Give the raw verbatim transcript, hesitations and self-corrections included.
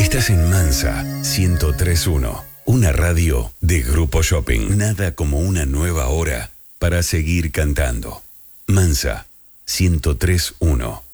Estás en Mansa ciento tres punto uno, una radio de Grupo Shopping. Nada como una nueva hora para seguir cantando. Mansa ciento tres punto uno.